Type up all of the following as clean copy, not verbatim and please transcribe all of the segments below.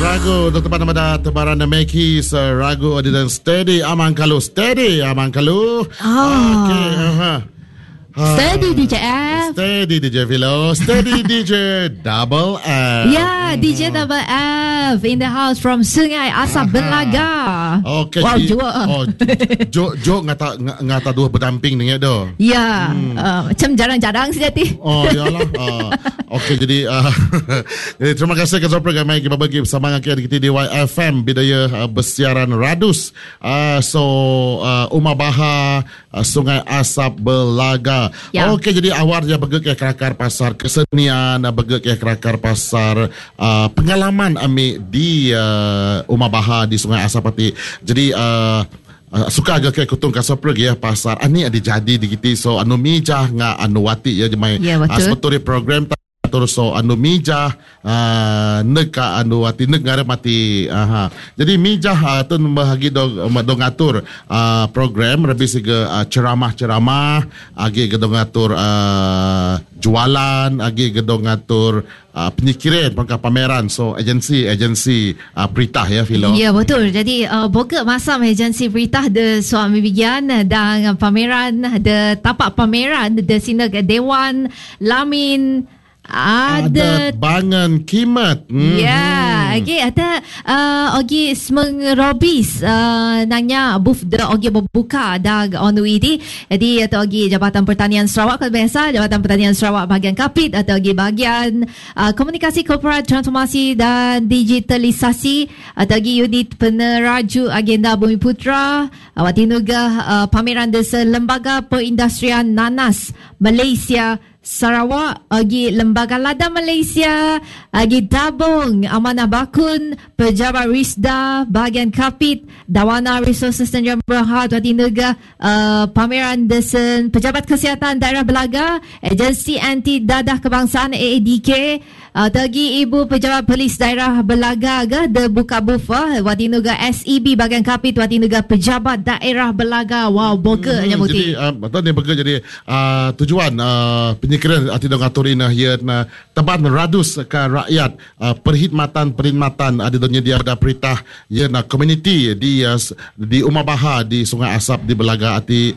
ragu untuk teman pada tebaran Meki ragu dan steady aman kalau okey Steady DJ F, steady DJ Philo, steady DJ Double F. Yeah, DJ Double F in the house from Sungai Asap Belaga. Okay, wow, jok ngata dua berdamping dengan tu. Ya, macam jarang-jarang sejati. Oh, iyalah. Okey, jadi terima kasih kepada program yang kita bagi bersama kita di YFM Bidaya bersiaran Radus. Umar Baha Sungai Asap Belaga. Ya. Okey, jadi awal dia bagi ke kerakar pasar kesenian, bagi ke kerakar pasar pengalaman ambil di Umar Baha di Sungai Asap Pati. Jadi suka agak ke kutung kasopreg ya pasar ani ada jadi digiti so anu mijah nga anu wati ya jemai sebetulnya program terus so anu mijah neka anu wati nek ngare mati jadi mijah tu bahagi dong ngatur program lebih sega ceramah agi gedong ngatur jualan agi gedong ngatur penyikiran pangka pameran so agensi Peritah ya Philo. Ya betul. Jadi boga masam agensi Peritah de suami bigian dan pameran de tapak pameran de sini Dewan Lamin ada bangan kimat. Ya, okay, ada ogi semeng robis nanya booth de ogi berbuka dag onu ini. Jadi atau ogi Jabatan Pertanian Sarawak biasa Jabatan Pertanian Sarawak bahagian Kapit atau ogi bahagian Komunikasi Korporat Transformasi dan Digitalisasi atau ogi unit peneraju agenda Bumi Putra Watinuga pameran desa Lembaga Perindustrian Nanas Malaysia Sarawak, agi Lembaga Lada Malaysia, agi Dabung, Amanah Bakun, Pejabat Risda, bahagian Kapit, Dawana Resources Tanjung Berhad, Watinuga, pameran desen, Pejabat Kesihatan Daerah Belaga, Agensi Anti Dadah Kebangsaan AADK, tagi Ibu Pejabat Polis Daerah Belaga ga de buka bufa Watinuga SEB bahagian Kapit Watinuga Pejabat Daerah Belaga. Wow, boga nya bukti. Jadi betul ni boga jadi tujuan penyikiran ati dong aturin ya na tempat radus ke rakyat perkhidmatan adi dong dia ada Peritah ya na community di Umar Baha di Sungai Asap di Belaga ati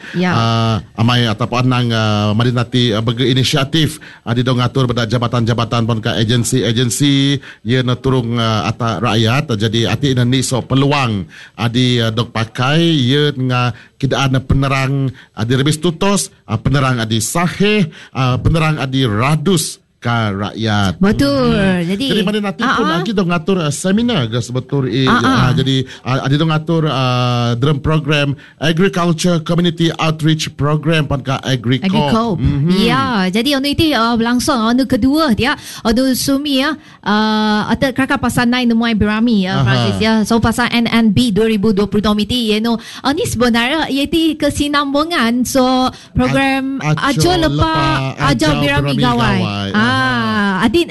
amai ataupun nang madinati boga inisiatif adi dong atur pada jabatan-jabatan pun ka agensi ia nak turung atas rakyat jadi ati ini so peluang adi dok pakai ia nga kita ada penerang adi rebis tutos penerang adi sahih penerang adi radus ka rakyat. Betul. Jadi mana nanti pun lagi dong ngatur seminar ke sebetul jadi ada dong ngatur dalam program Agriculture Community Outreach Program pada Agricop. Ya, jadi onu itu berlangsung onu kedua dia onu sumi ya atau kakak pasal 9 Numai Berami ya Francis ya. So pasal NNB 2022 miti you know ini sebenarnya iaitu kesinambungan so program ajo lepa ajo Berami Gawai. Adin